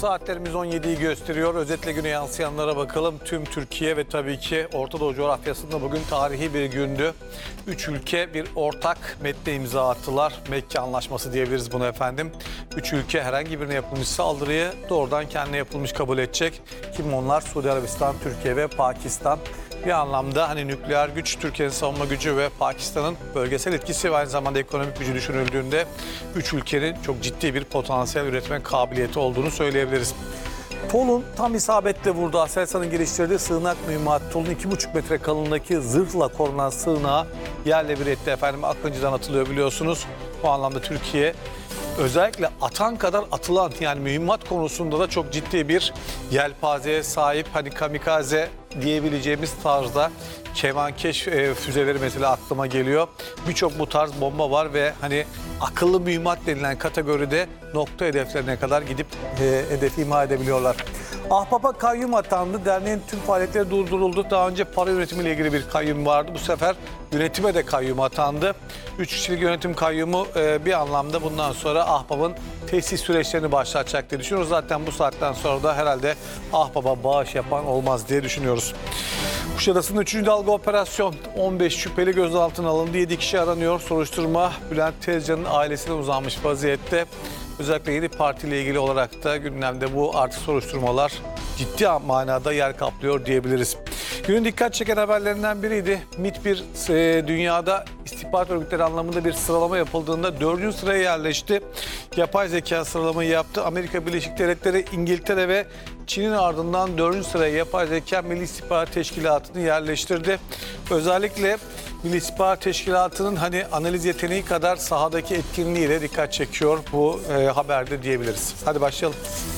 Saatlerimiz 17'yi gösteriyor. Özetle güne yansıyanlara bakalım. Tüm Türkiye ve tabii ki Orta Doğu coğrafyasında bugün tarihi bir gündü. 3 ülke bir ortak metne imza attılar. Mekke Anlaşması diyebiliriz bunu efendim. 3 ülke herhangi birine yapılmış saldırıyı doğrudan kendine yapılmış kabul edecek. Kim onlar? Suudi Arabistan, Türkiye ve Pakistan. Bir anlamda hani nükleer güç, Türkiye'nin savunma gücü ve Pakistan'ın bölgesel etkisi ve aynı zamanda ekonomik gücü düşünüldüğünde 3 ülkenin çok ciddi bir potansiyel üretme kabiliyeti olduğunu söyleyebiliriz. TOL'un tam isabetle vurduğu Aselsan'ın geliştirdiği sığınak mühimmatı TOL'un 2,5 metre kalınlığındaki zırhla korunan sığınağı yerle bir etti efendim. Akıncı'dan atılıyor biliyorsunuz. Bu anlamda Türkiye özellikle atan kadar atılan yani mühimmat konusunda da çok ciddi bir yelpazeye sahip, hani kamikaze diyebileceğimiz tarzda kemankeş füzeleri mesela aklıma geliyor. Birçok bu tarz bomba var ve hani akıllı mühimmat denilen kategoride nokta hedeflerine kadar gidip hedefi imha edebiliyorlar. Ahbap'a kayyum atandı. Derneğin tüm faaliyetleri durduruldu. Daha önce para yönetimiyle ilgili bir kayyum vardı. Bu sefer yönetime de kayyum atandı. 3 kişilik yönetim kayyumu bir anlamda bundan sonra Ahbap'ın tesis süreçlerini başlatacak diye düşünüyoruz. Zaten bu saatten sonra da herhalde Ahbap'a bağış yapan olmaz diye düşünüyoruz. Kuşadası'nda 3. dalga operasyon, 15 şüpheli gözaltına alındı. 7 kişi aranıyor. Soruşturma Bülent Tezcan'ın ailesine uzanmış vaziyette. Özellikle yeni partiyle ilgili olarak da gündemde bu artık soruşturmalar ciddi manada yer kaplıyor diyebiliriz. Günün dikkat çeken haberlerinden biriydi. MİT bir dünyada istihbarat örgütleri anlamında bir sıralama yapıldığında 4. sıraya yerleşti. Yapay zeka sıralamayı yaptı. Amerika Birleşik Devletleri, İngiltere ve Çin'in ardından 4. sıraya yapay zeka Milli İstihbarat Teşkilatı'nı yerleştirdi. Özellikle Milli İstihbarat Teşkilatı'nın hani analiz yeteneği kadar sahadaki etkinliğiyle dikkat çekiyor bu haberde diyebiliriz. Hadi başlayalım.